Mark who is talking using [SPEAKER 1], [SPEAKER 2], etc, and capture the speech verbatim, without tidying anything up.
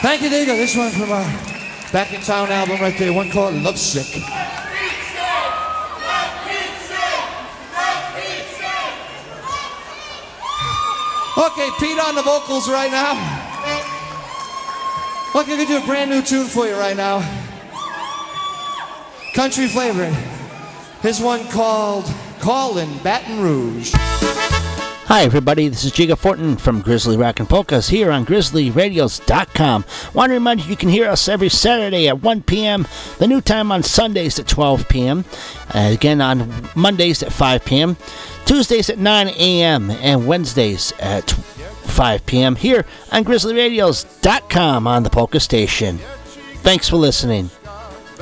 [SPEAKER 1] Thank you, Diego. This one from our Back in Town album right there, one called Lovesick. Okay, Pete on the vocals right now. Look, I can do a brand new tune for you right now. Country flavoring. Here's one called Callin' Baton Rouge.
[SPEAKER 2] Hi everybody, this is Jigga Fortin from Grizzly Rockin' Polkas here on grizzly radios dot com. Want to remind you you can hear us every Saturday at one p.m., the new time on Sundays at twelve p.m., uh, again on Mondays at five p.m., Tuesdays at nine a.m., and Wednesdays at five p.m. here on grizzly radios dot com on the Polka Station. Thanks for listening.